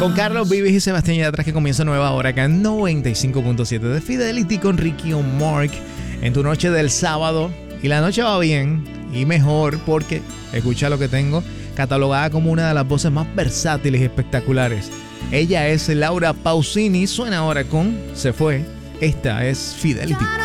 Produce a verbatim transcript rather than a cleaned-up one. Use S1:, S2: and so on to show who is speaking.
S1: Con Carlos Vives y Sebastián Yatra, que comienza nueva hora acá en noventa y cinco punto siete de Fidelity con Ricky O'Mark en tu noche del sábado. Y la noche va bien y mejor porque, escucha lo que tengo, catalogada como una de las voces más versátiles y espectaculares. Ella es Laura Pausini, suena ahora con Se Fue. Esta es Fidelity.